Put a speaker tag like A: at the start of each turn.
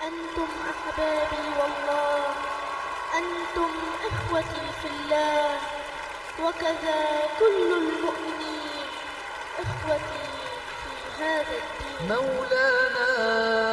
A: أنتم أحبابي والله، أنتم إخوتي في الله، وكذا كل المؤمنين إخوتي في هذا الدين.
B: مولانا